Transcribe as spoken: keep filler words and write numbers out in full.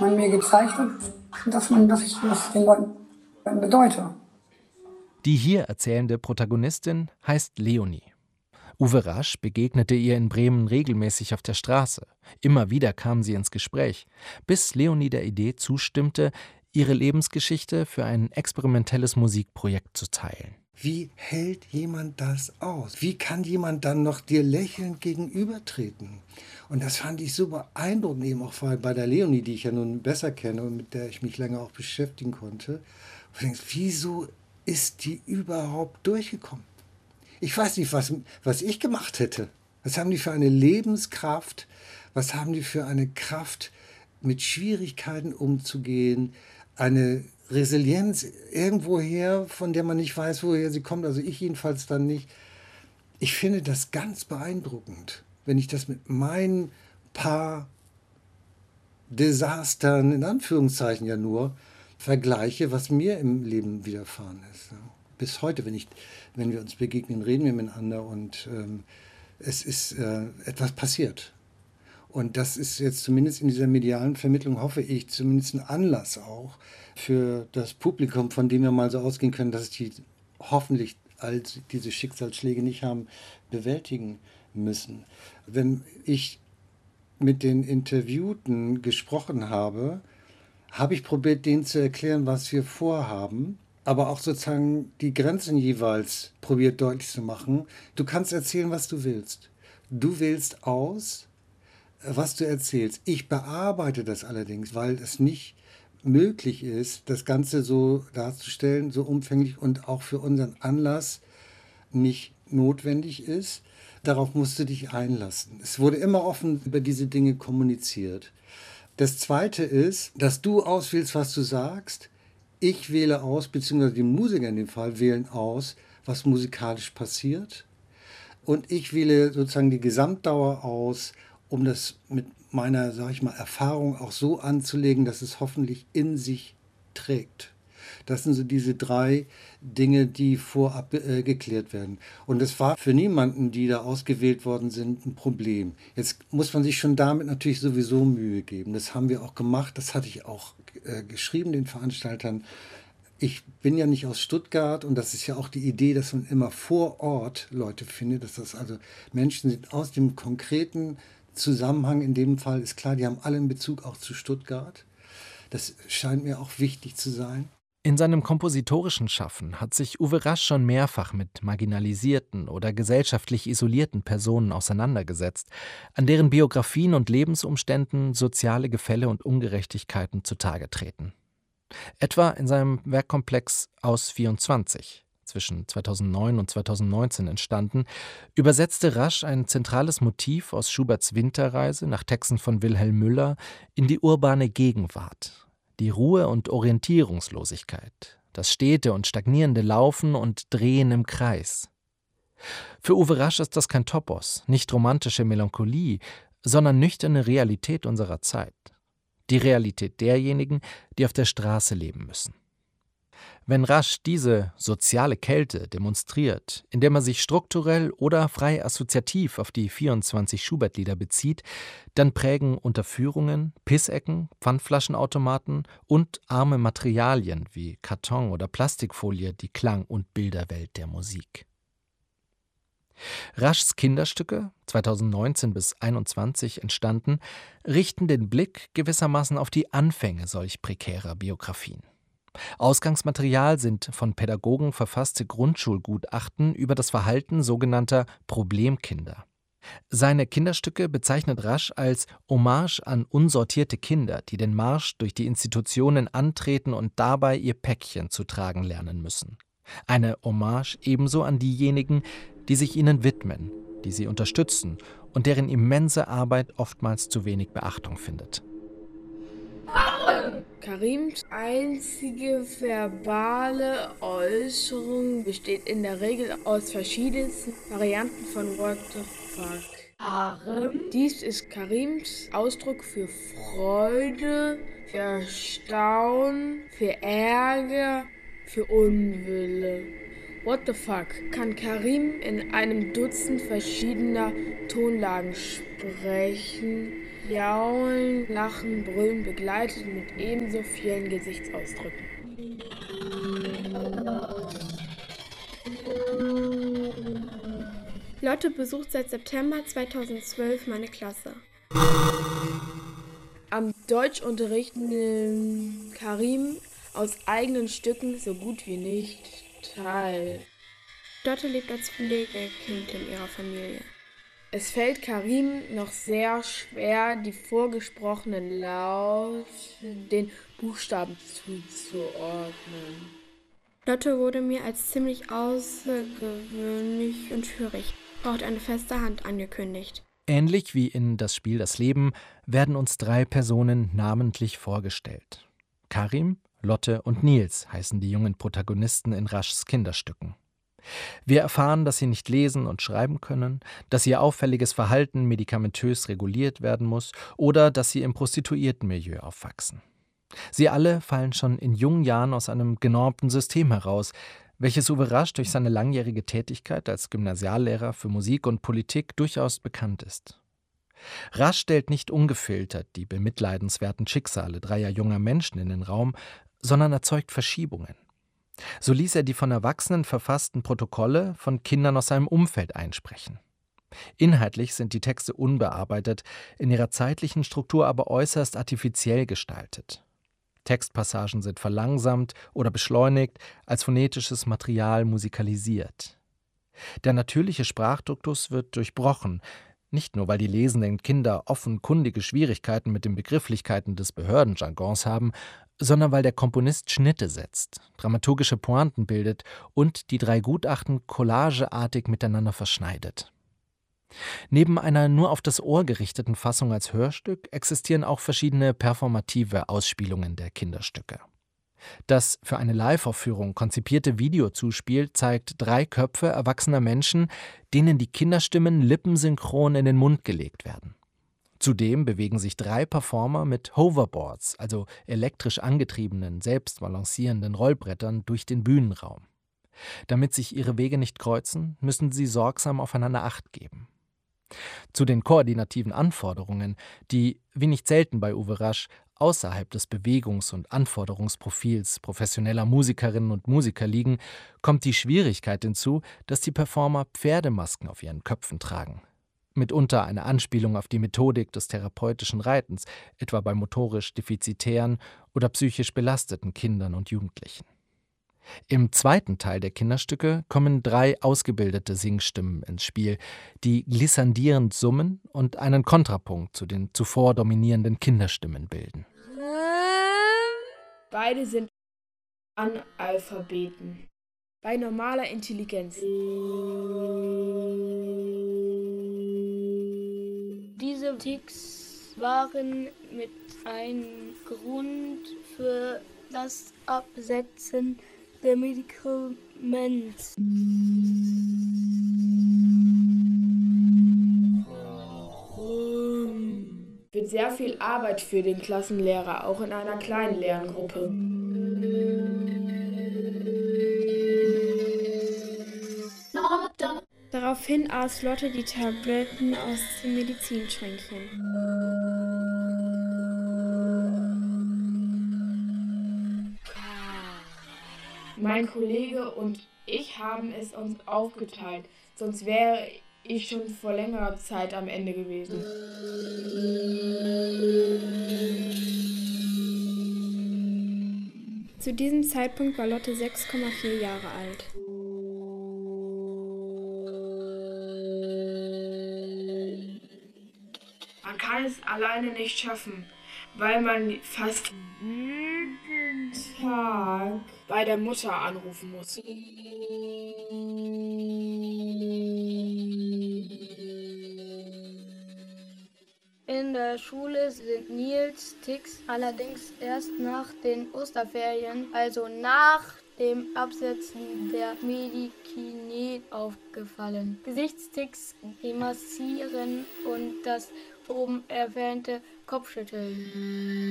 man mir gezeigt hat, dass, man, dass ich was den Leuten bedeute. Die hier erzählende Protagonistin heißt Leonie. Uwe Rasch begegnete ihr in Bremen regelmäßig auf der Straße. Immer wieder kamen sie ins Gespräch, bis Leonie der Idee zustimmte, ihre Lebensgeschichte für ein experimentelles Musikprojekt zu teilen. Wie hält jemand das aus? Wie kann jemand dann noch dir lächelnd gegenübertreten? Und das fand ich so beeindruckend, eben auch bei der Leonie, die ich ja nun besser kenne und mit der ich mich länger auch beschäftigen konnte. Und ich denke, wieso ist die überhaupt durchgekommen? Ich weiß nicht, was, was ich gemacht hätte. Was haben die für eine Lebenskraft? Was haben die für eine Kraft, mit Schwierigkeiten umzugehen? Eine Resilienz irgendwoher, von der man nicht weiß, woher sie kommt. Also ich jedenfalls dann nicht. Ich finde das ganz beeindruckend, wenn ich das mit meinen paar Desastern, in Anführungszeichen ja nur, vergleiche, was mir im Leben widerfahren ist. Bis heute, wenn, ich, wenn wir uns begegnen, reden wir miteinander und ähm, es ist äh, etwas passiert. Und das ist jetzt zumindest in dieser medialen Vermittlung, hoffe ich, zumindest ein Anlass auch für das Publikum, von dem wir mal so ausgehen können, dass die hoffentlich all diese Schicksalsschläge nicht haben bewältigen müssen. Wenn ich mit den Interviewten gesprochen habe, habe ich probiert, denen zu erklären, was wir vorhaben, aber auch sozusagen die Grenzen jeweils probiert deutlich zu machen. Du kannst erzählen, was du willst. Du wählst aus, was du erzählst. Ich bearbeite das allerdings, weil es nicht möglich ist, das Ganze so darzustellen, so umfänglich und auch für unseren Anlass nicht notwendig ist. Darauf musst du dich einlassen. Es wurde immer offen über diese Dinge kommuniziert. Das Zweite ist, dass du auswählst, was du sagst. Ich wähle aus, beziehungsweise die Musiker in dem Fall wählen aus, was musikalisch passiert. Und ich wähle sozusagen die Gesamtdauer aus, um das mit meiner, sag ich mal, Erfahrung auch so anzulegen, dass es hoffentlich in sich trägt. Das sind so diese drei Dinge, die vorab äh, geklärt werden. Und es war für niemanden, die da ausgewählt worden sind, ein Problem. Jetzt muss man sich schon damit natürlich sowieso Mühe geben. Das haben wir auch gemacht. Das hatte ich auch äh, geschrieben den Veranstaltern. Ich bin ja nicht aus Stuttgart und das ist ja auch die Idee, dass man immer vor Ort Leute findet, dass das also Menschen sind aus dem konkreten Zusammenhang. In dem Fall ist klar, die haben alle einen Bezug auch zu Stuttgart. Das scheint mir auch wichtig zu sein. In seinem kompositorischen Schaffen hat sich Uwe Rasch schon mehrfach mit marginalisierten oder gesellschaftlich isolierten Personen auseinandergesetzt, an deren Biografien und Lebensumständen soziale Gefälle und Ungerechtigkeiten zutage treten. Etwa in seinem Werkkomplex Aus vierundzwanzig, zwischen zweitausendneun und zweitausendneunzehn entstanden, übersetzte Rasch ein zentrales Motiv aus Schuberts Winterreise nach Texten von Wilhelm Müller in die urbane Gegenwart. Die Ruhe und Orientierungslosigkeit, das stete und stagnierende Laufen und Drehen im Kreis. Für Uwe Rasch ist das kein Topos, nicht romantische Melancholie, sondern nüchterne Realität unserer Zeit. Die Realität derjenigen, die auf der Straße leben müssen. Wenn Rasch diese soziale Kälte demonstriert, indem er sich strukturell oder frei assoziativ auf die vierundzwanzig Schubert-Lieder bezieht, dann prägen Unterführungen, Pissecken, Pfandflaschenautomaten und arme Materialien wie Karton oder Plastikfolie die Klang- und Bilderwelt der Musik. Raschs Kinderstücke, zweitausendneunzehn bis einundzwanzig entstanden, richten den Blick gewissermaßen auf die Anfänge solch prekärer Biografien. Ausgangsmaterial sind von Pädagogen verfasste Grundschulgutachten über das Verhalten sogenannter Problemkinder. Seine Kinderstücke bezeichnet Rasch als Hommage an unsortierte Kinder, die den Marsch durch die Institutionen antreten und dabei ihr Päckchen zu tragen lernen müssen. Eine Hommage ebenso an diejenigen, die sich ihnen widmen, die sie unterstützen und deren immense Arbeit oftmals zu wenig Beachtung findet. Karims einzige verbale Äußerung besteht in der Regel aus verschiedensten Varianten von What the fuck. Karim. Dies ist Karims Ausdruck für Freude, für Erstaunen, für Ärger, für Unwille. What the fuck kann Karim in einem Dutzend verschiedener Tonlagen sprechen. Jaulen, Lachen, Brüllen begleitet mit ebenso vielen Gesichtsausdrücken. Lotte besucht seit September zweitausendzwölf meine Klasse. Am Deutschunterricht nimmt Karim aus eigenen Stücken so gut wie nicht teil. Lotte lebt als Pflegekind in ihrer Familie. Es fällt Karim noch sehr schwer, die vorgesprochenen Laute den Buchstaben zuzuordnen. Lotte wurde mir als ziemlich außergewöhnlich und schwierig, braucht eine feste Hand angekündigt. Ähnlich wie in Das Spiel das Leben werden uns drei Personen namentlich vorgestellt. Karim, Lotte und Nils heißen die jungen Protagonisten in Raschs Kinderstücken. Wir erfahren, dass sie nicht lesen und schreiben können, dass ihr auffälliges Verhalten medikamentös reguliert werden muss oder dass sie im Prostituiertenmilieu aufwachsen. Sie alle fallen schon in jungen Jahren aus einem genormten System heraus, welches Uwe Rasch durch seine langjährige Tätigkeit als Gymnasiallehrer für Musik und Politik durchaus bekannt ist. Rasch stellt nicht ungefiltert die bemitleidenswerten Schicksale dreier junger Menschen in den Raum, sondern erzeugt Verschiebungen. So ließ er die von Erwachsenen verfassten Protokolle von Kindern aus seinem Umfeld einsprechen. Inhaltlich sind die Texte unbearbeitet, in ihrer zeitlichen Struktur aber äußerst artifiziell gestaltet. Textpassagen sind verlangsamt oder beschleunigt, als phonetisches Material musikalisiert. Der natürliche Sprachduktus wird durchbrochen, nicht nur weil die lesenden Kinder offenkundige Schwierigkeiten mit den Begrifflichkeiten des Behördenjargons haben, sondern weil der Komponist Schnitte setzt, dramaturgische Pointen bildet und die drei Gutachten collageartig miteinander verschneidet. Neben einer nur auf das Ohr gerichteten Fassung als Hörstück existieren auch verschiedene performative Ausspielungen der Kinderstücke. Das für eine Live-Aufführung konzipierte Videozuspiel zeigt drei Köpfe erwachsener Menschen, denen die Kinderstimmen lippensynchron in den Mund gelegt werden. Zudem bewegen sich drei Performer mit Hoverboards, also elektrisch angetriebenen, selbst balancierenden Rollbrettern, durch den Bühnenraum. Damit sich ihre Wege nicht kreuzen, müssen sie sorgsam aufeinander Acht geben. Zu den koordinativen Anforderungen, die, wie nicht selten bei Uwe Rasch, außerhalb des Bewegungs- und Anforderungsprofils professioneller Musikerinnen und Musiker liegen, kommt die Schwierigkeit hinzu, dass die Performer Pferdemasken auf ihren Köpfen tragen. Mitunter eine Anspielung auf die Methodik des therapeutischen Reitens, etwa bei motorisch defizitären oder psychisch belasteten Kindern und Jugendlichen. Im zweiten Teil der Kinderstücke kommen drei ausgebildete Singstimmen ins Spiel, die glissandierend summen und einen Kontrapunkt zu den zuvor dominierenden Kinderstimmen bilden. Beide sind Analphabeten. Bei normaler Intelligenz. Diese Tics waren mit ein Grund für das Absetzen der Medikamente. Wird sehr viel Arbeit für den Klassenlehrer, auch in einer kleinen Lerngruppe. Daraufhin aß Lotte die Tabletten aus dem Medizinschränkchen. Mein Kollege und ich haben es uns aufgeteilt, sonst wäre ich schon vor längerer Zeit am Ende gewesen. Zu diesem Zeitpunkt war Lotte sechs Komma vier Jahre alt. Man kann es alleine nicht schaffen, weil man fast jeden Tag bei der Mutter anrufen muss. In der Schule sind Nils Tics allerdings erst nach den Osterferien, also nach dem Absetzen der Medikamente, aufgefallen. Gesichtstics, Grimassieren und das oben erwähnte Kopfschütteln.